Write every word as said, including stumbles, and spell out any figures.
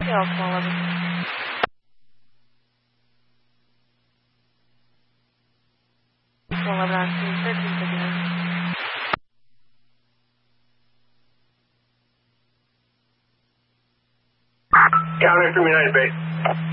Yeah, small eleven. Small eleven on scene, thirteen fifty-nine. Counter from United Base.